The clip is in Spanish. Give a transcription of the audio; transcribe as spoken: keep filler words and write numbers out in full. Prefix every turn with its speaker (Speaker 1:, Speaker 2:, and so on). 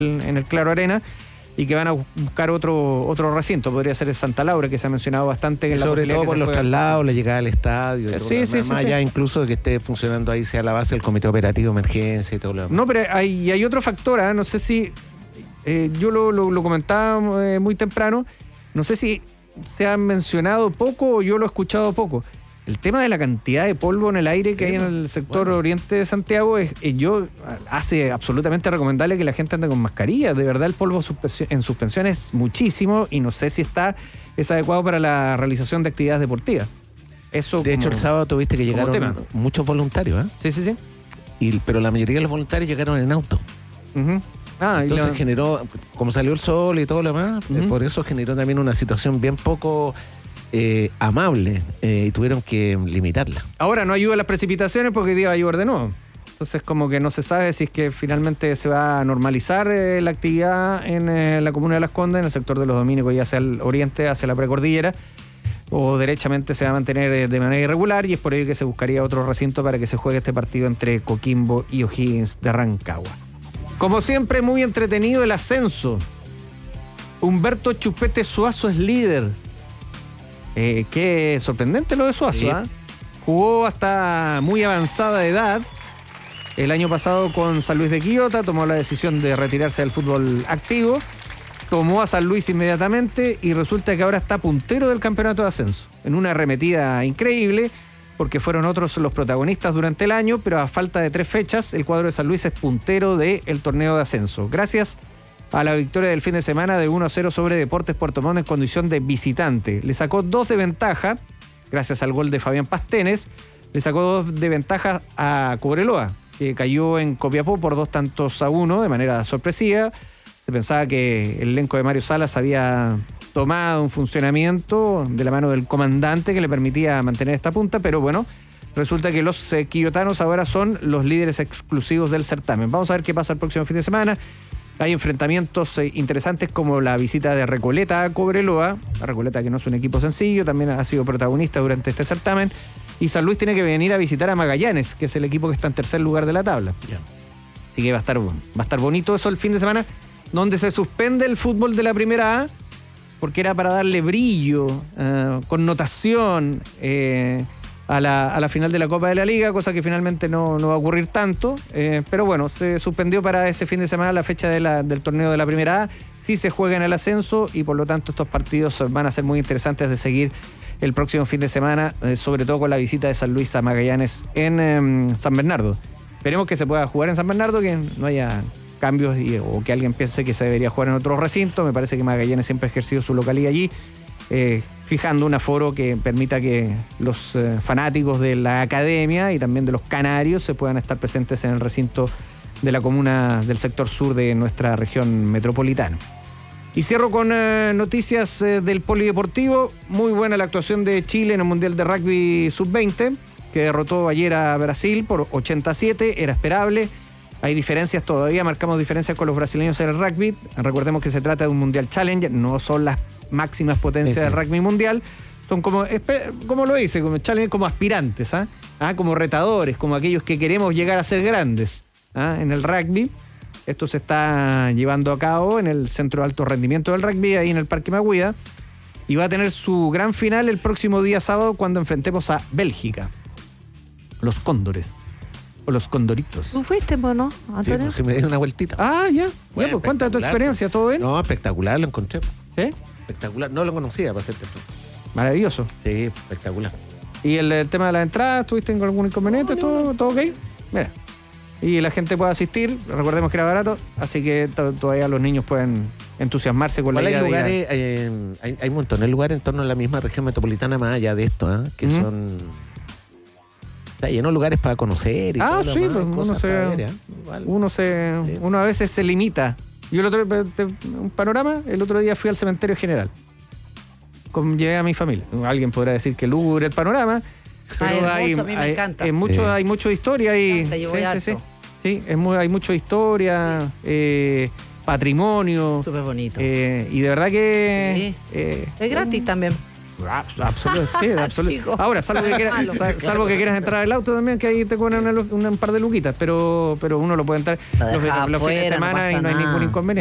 Speaker 1: en el Claro Arena, y que van a buscar otro otro recinto. Podría ser el Santa Laura, que se ha mencionado bastante. En la
Speaker 2: sobre todo por los traslados, la llegada al estadio. Y
Speaker 1: sí,
Speaker 2: todo
Speaker 1: sí,
Speaker 2: más,
Speaker 1: sí,
Speaker 2: más
Speaker 1: sí.
Speaker 2: allá incluso de que esté funcionando ahí, sea la base del comité operativo de emergencia y todo lo demás.
Speaker 1: No, pero hay, hay otro factor, ¿eh? No sé si, eh, yo lo, lo, lo comentaba eh, muy temprano, no sé si se ha mencionado poco o yo lo he escuchado poco. El tema de la cantidad de polvo en el aire que hay en el sector bueno. oriente de Santiago es, eh, yo hace absolutamente recomendable que la gente ande con mascarilla. De verdad, el polvo en suspensión es muchísimo y no sé si está es adecuado para la realización de actividades deportivas. Eso
Speaker 2: de
Speaker 1: como,
Speaker 2: hecho, el sábado tuviste que llegaron muchos voluntarios, ¿eh?
Speaker 1: Sí, sí, sí.
Speaker 2: Y, pero la mayoría de los voluntarios llegaron en auto.
Speaker 1: Uh-huh. Ah,
Speaker 2: Entonces
Speaker 1: la...
Speaker 2: generó, como salió el sol y todo lo demás, uh-huh. eh, por eso generó también una situación bien poco... Eh, amable eh, y tuvieron que limitarla.
Speaker 1: Ahora no ayuda las precipitaciones porque hoy día va a llover de nuevo. Entonces como que no se sabe si es que finalmente se va a normalizar eh, la actividad en eh, la comuna de Las Condes, en el sector de los Dominicos, ya hacia el oriente, hacia la precordillera, o derechamente se va a mantener eh, de manera irregular, y es por ello que se buscaría otro recinto para que se juegue este partido entre Coquimbo y O'Higgins de Rancagua. Como siempre, muy entretenido el ascenso. Humberto Chupete Suazo es líder. Eh, qué sorprendente lo de Suazo, sí. ¿eh? Jugó hasta muy avanzada edad. El año pasado con San Luis de Quillota tomó la decisión de retirarse del fútbol activo. Tomó a San Luis inmediatamente y resulta que ahora está puntero del campeonato de ascenso. En una arremetida increíble, porque fueron otros los protagonistas durante el año, pero a falta de tres fechas, el cuadro de San Luis es puntero del torneo de ascenso. Gracias a la victoria del fin de semana de uno a cero sobre Deportes Puerto Montt en condición de visitante. Le sacó dos de ventaja, gracias al gol de Fabián Pastenes, le sacó dos de ventaja a Cobreloa, que cayó en Copiapó por dos tantos a uno de manera sorpresiva. Se pensaba que el elenco de Mario Salas había tomado un funcionamiento de la mano del comandante que le permitía mantener esta punta, pero bueno, resulta que los eh, quillotanos ahora son los líderes exclusivos del certamen. Vamos a ver qué pasa el próximo fin de semana. Hay enfrentamientos eh, interesantes como la visita de Recoleta a Cobreloa. La Recoleta, que no es un equipo sencillo, también ha sido protagonista durante este certamen. Y San Luis tiene que venir a visitar a Magallanes, que es el equipo que está en tercer lugar de la tabla. Yeah. Así que va a estar, va a estar bonito eso el fin de semana, donde se suspende el fútbol de la primera A, porque era para darle brillo, eh, connotación eh, a, la, a la final de la Copa de la Liga, cosa que finalmente no, no va a ocurrir tanto. Eh, pero bueno, se suspendió para ese fin de semana la fecha de la, del torneo de la primera A. Sí se juega en el ascenso y por lo tanto estos partidos van a ser muy interesantes de seguir el próximo fin de semana, eh, sobre todo con la visita de San Luis a Magallanes en eh, San Bernardo. Esperemos que se pueda jugar en San Bernardo, que no haya cambios y, o que alguien piense que se debería jugar en otro recinto. Me parece que Magallanes siempre ha ejercido su localía allí, eh, fijando un aforo que permita que los eh, fanáticos de la academia y también de los canarios se puedan estar presentes en el recinto de la comuna del sector sur de nuestra región metropolitana. Y cierro con eh, noticias eh, del polideportivo. Muy buena la actuación de Chile en el Mundial de Rugby sub veinte, que derrotó ayer a Brasil por ochenta a siete, era esperable. Hay diferencias todavía, marcamos diferencias con los brasileños en el rugby. Recordemos que se trata de un Mundial Challenger, no son las máximas potencias sí, sí. del rugby mundial. Son como, como lo dice, como Challenger, como aspirantes, ¿ah? ¿Ah? Como retadores, como aquellos que queremos llegar a ser grandes, ¿ah? En el rugby. Esto se está llevando a cabo en el Centro de Alto Rendimiento del Rugby, ahí en el Parque Maguida. Y va a tener su gran final el próximo día sábado cuando enfrentemos a Bélgica. Los Cóndores. O los Condoritos.
Speaker 3: ¿Tú fuiste, no, Antonio?
Speaker 2: Sí, pues, se me dio una vueltita.
Speaker 1: Ah, ya.
Speaker 2: Bueno,
Speaker 1: ya, pues, cuéntame tu experiencia, ¿todo bien?
Speaker 2: No, espectacular, lo encontré.
Speaker 1: ¿Sí?
Speaker 2: Espectacular. No lo conocía, para serte franco.
Speaker 1: Maravilloso.
Speaker 2: Sí, espectacular.
Speaker 1: ¿Y el, el tema de la entrada? ¿Tuviste algún inconveniente? No, ¿Todo, no. ¿Todo ok? Mira. Y la gente puede asistir. Recordemos que era barato, así que t- todavía los niños pueden entusiasmarse con la idea
Speaker 2: hay lugares,
Speaker 1: de
Speaker 2: eh, hay, hay montones de lugares en torno a la misma región metropolitana más allá de esto, ¿eh? Que uh-huh. son... Está lleno de lugares para conocer y
Speaker 1: ah,
Speaker 2: todo
Speaker 1: sí,
Speaker 2: lo
Speaker 1: pues
Speaker 2: demás,
Speaker 1: uno se, ver, ¿eh? uno se sí. uno a veces se limita. Yo el otro te, un panorama, el otro día fui al cementerio general. Con, llegué a mi familia. Alguien podrá decir que lúgubre el panorama, pero
Speaker 3: ah,
Speaker 1: hay,
Speaker 3: hermoso, a mí me
Speaker 1: hay,
Speaker 3: encanta.
Speaker 1: Hay mucho, sí. hay mucho de historia y
Speaker 3: sí,
Speaker 1: sí, sí, sí, es muy, hay mucho de historia, sí. eh, patrimonio.
Speaker 3: Súper bonito.
Speaker 1: Eh, y de verdad que
Speaker 3: sí.
Speaker 1: eh,
Speaker 3: es gratis
Speaker 1: eh,
Speaker 3: también.
Speaker 1: Absoluto, sí, absoluto. Ahora, salvo que, quieras, sal, salvo que quieras entrar al auto también, que ahí te cobran una, una, un par de luquitas, pero, pero uno lo puede entrar los, los fines de semana no y no hay ningún inconveniente.